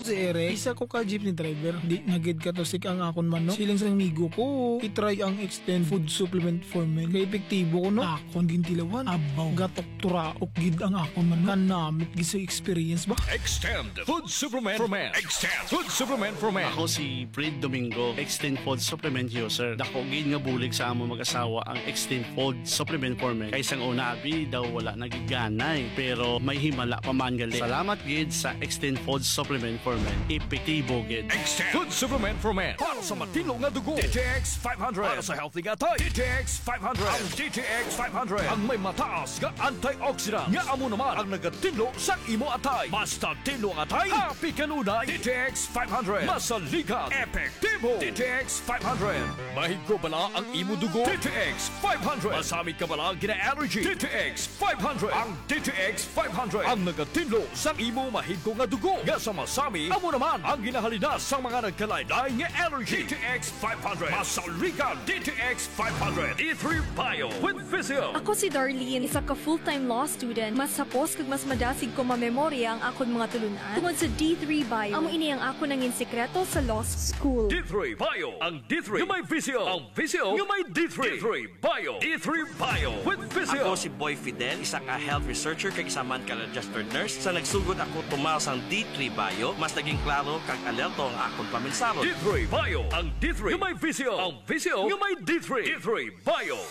si Eric, isa ko ka jeepney driver. Di nagid ka to sik ang akon man no. Siling sa amigo ko, itry ang extend food supplement for men. Kaya epektibo ko no. Akon gintilawan. Abaw. Gatok turaok gid ang akon man no. Kanamit gid sa experience ba? Extend Food Supplement for Men. Extend Food Supplement for Men. Ako si Fred Domingo, Extend Food Supplement user. Dako gid nga bulig sa among mag-asawa ang Extend Food Supplement for Men. Kaysang una abi daw wala nagiganay, pero may himala pa man gali. Salamat gid sa Extend Food Supplement for Men. Epektibo gid. Extend Food Supplement for Men. Para sa matino nga dugo, DTX 500. Para sa healthy nga tay, DTX 500. Ang DTX 500 ang may mataas nga antioxidant nga amo naman ang nagatino sa imo atay. Basta tino nga atay, happy kanunay. DTX 500 masaligan, epektibo. DTX 500 mahigko bala ang imo dugo. DTX 500 masamit ka bala gina-allergy. DTX 500 ang DTX 500 ang nagatino sa imo mahigko nga dugo nga sa masami amo naman ang ginahalinas sa mga nagkalaylay nga allergy. DTX 500 masaligan. DTX 500 E3 Bio with Physio. Ako si Darlene, isa ka full-time law student. Mas sapos kag mas madasig ko mamemorya ang akon mga tulunan tungod sa D3 Bio. Amo ini ang ako nangin sekreto sa law school. D3 Bio. Ang D3 nga may Physio. Ang Physio nga may D3. D3 Bio. D3 Bio with Physio. Ako si Boy Fidel, isa ka health researcher kag isa man ka registered nurse. Sa nagsugod ako tumaw sang D3 Bio, mas naging klaro kag alerto ang akong paminsaro. D3 Bio. Ang D3 nga may Physio. Ang Physio nga may D3. D3 Bio.